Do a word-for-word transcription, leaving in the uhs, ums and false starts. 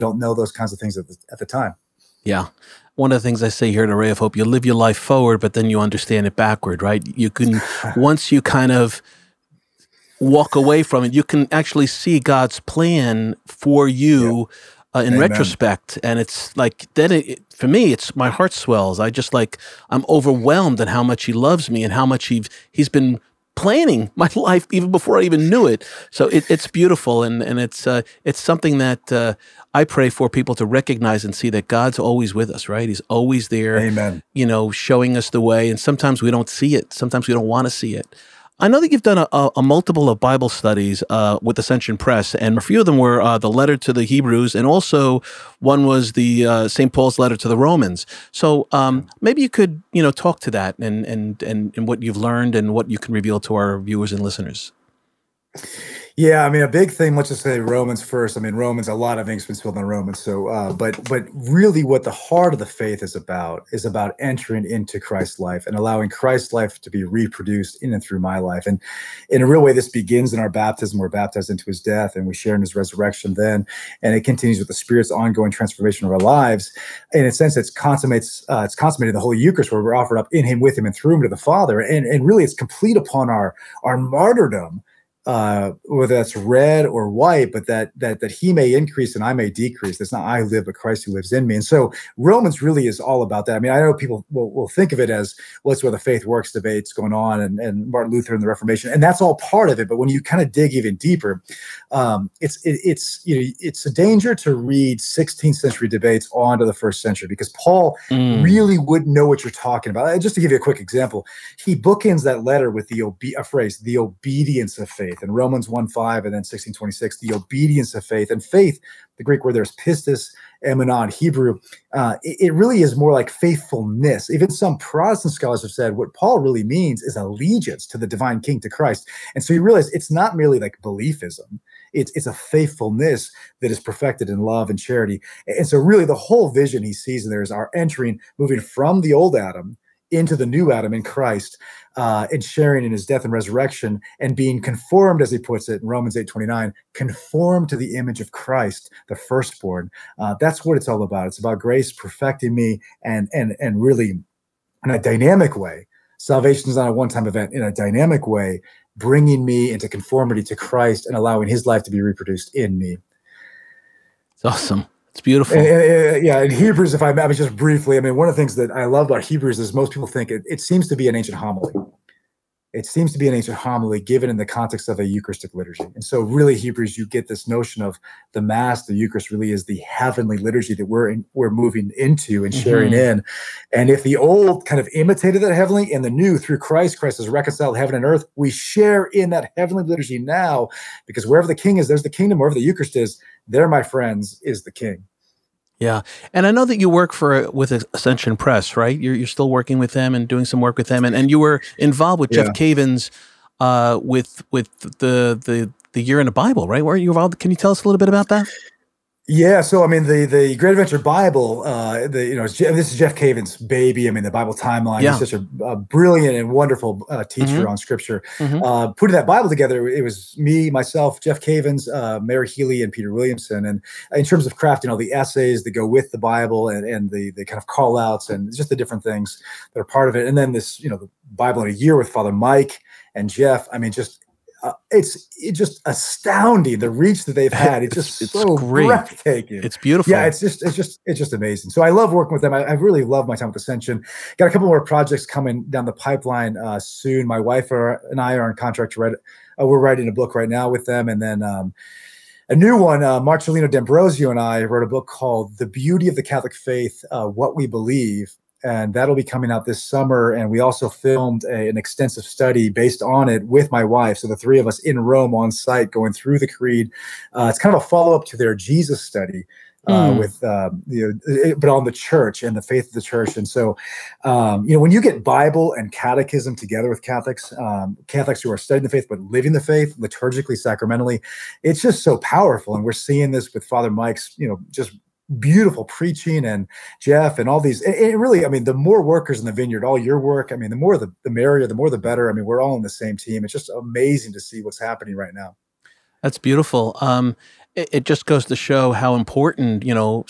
don't know those kinds of things at the, at the time. Yeah. One of the things I say here at Array of Hope, you live your life forward, but then you understand it backward, right? You can, once you kind of walk away from it, you can actually see God's plan for you yeah. uh, in Amen. retrospect. And it's like, then it, for me, it's my heart swells. I just like, I'm overwhelmed at how much he loves me and how much he's, he's been planning my life even before I even knew it. So it, it's beautiful. And, and it's, uh, it's something that uh, I pray for people to recognize and see that God's always with us, right? He's always there, Amen. you know, showing us the way. And sometimes we don't see it. Sometimes we don't want to see it. I know that you've done a, a, a multiple of Bible studies uh, with Ascension Press, and a few of them were uh, the letter to the Hebrews, and also one was the uh, Saint Paul's letter to the Romans. So um, maybe you could, you know, talk to that and, and and and what you've learned and what you can reveal to our viewers and listeners. Yeah, I mean, a big thing, let's just say Romans first. I mean, Romans, a lot of things been spilled on Romans. So, uh, but but really what the heart of the faith is about is about entering into Christ's life and allowing Christ's life to be reproduced in and through my life. And in a real way, this begins in our baptism. We're baptized into his death and we share in his resurrection then. And it continues with the Spirit's ongoing transformation of our lives. In a sense, it's consummates, uh, it's consummated the Holy Eucharist where we're offered up in him, with him, and through him to the Father. And, and really, it's complete upon our, our martyrdom. Uh, whether that's red or white, but that that that he may increase and I may decrease. It's not I who live, but Christ who lives in me. And so Romans really is all about that. I mean, I know people will, will think of it as, well, it's where the faith works debates going on and, and Martin Luther and the Reformation, and that's all part of it. But when you kind of dig even deeper, um, it's it, it's you know it's a danger to read sixteenth century debates onto the first century because Paul mm. really wouldn't know what you're talking about. Just to give you a quick example, he bookends that letter with the obe- a phrase, the obedience of faith. In Romans one five and then sixteen twenty-six, the obedience of faith. And faith, the Greek word there is pistis, emunah in Hebrew. Uh, it, it really is more like faithfulness. Even some Protestant scholars have said what Paul really means is allegiance to the divine King, to Christ. And so you realize it's not merely like beliefism. It's, it's a faithfulness that is perfected in love and charity. And so really the whole vision he sees in there is our entering, moving from the old Adam into the new Adam in Christ, uh, and sharing in his death and resurrection, and being conformed, as he puts it in Romans eight twenty-nine, conformed to the image of Christ, the firstborn. Uh, that's what it's all about. It's about grace perfecting me, and and and really, in a dynamic way, salvation is not a one-time event. In a dynamic way, bringing me into conformity to Christ and allowing his life to be reproduced in me. It's awesome. It's beautiful. And, and, yeah, in Hebrews, if I, I mean, just briefly, I mean, one of the things that I love about Hebrews is most people think it, it seems to be an ancient homily. It seems to be an ancient homily given in the context of a Eucharistic liturgy. And so really Hebrews, you get this notion of the Mass, the Eucharist really is the heavenly liturgy that we're in, we're moving into and sharing mm-hmm. in. And if the old kind of imitated that heavenly, and the new through Christ, Christ has reconciled heaven and earth, we share in that heavenly liturgy now, because wherever the King is, there's the kingdom. Wherever the Eucharist is, there, my friends, is the King. Yeah. And I know that you work for with Ascension Press, right? You're you're still working with them and doing some work with them. And, and you were involved with yeah. Jeff Cavins uh, with with the the the Year in the Bible, right? Were you involved? Can you tell us a little bit about that? Yeah, so I mean, the the Great Adventure Bible, uh, the you know, this is Jeff Cavins' baby. I mean, the Bible timeline. Yeah. He's such a, a brilliant and wonderful uh, teacher mm-hmm. on Scripture. Mm-hmm. Uh, putting that Bible together, it was me, myself, Jeff Cavins, uh, Mary Healy, and Peter Williamson. And in terms of crafting all the essays that go with the Bible and and the the kind of call outs and just the different things that are part of it, and then this you know the Bible in a year with Father Mike and Jeff. I mean, just. Uh, it's it's just astounding the reach that they've had. It's just it's so great. breathtaking. It's beautiful. Yeah, it's just it's just it's just amazing. So I love working with them. I, I really love my time with Ascension. Got a couple more projects coming down the pipeline uh, soon. My wife are, and I are in contract to write. Uh, we're writing a book right now with them, and then um, a new one. Uh, Marcellino D'Ambrosio and I wrote a book called "The Beauty of the Catholic Faith: uh, What We Believe." And that'll be coming out this summer. And we also filmed a, an extensive study based on it with my wife. So the three of us in Rome on site going through the Creed. Uh, it's kind of a follow-up to their Jesus study uh, mm. with, uh, you know, but on the church and the faith of the church. And so, um, you know, when you get Bible and catechism together with Catholics, um, Catholics who are studying the faith but living the faith liturgically, sacramentally, it's just so powerful. And we're seeing this with Father Mike's, you know, just beautiful preaching, and Jeff and all these. It, it really, I mean, the more workers in the vineyard, all your work, I mean, the more the, the merrier, the more the better. I mean, we're all on the same team. It's just amazing to see what's happening right now. That's beautiful. Um, it, it just goes to show how important, you know,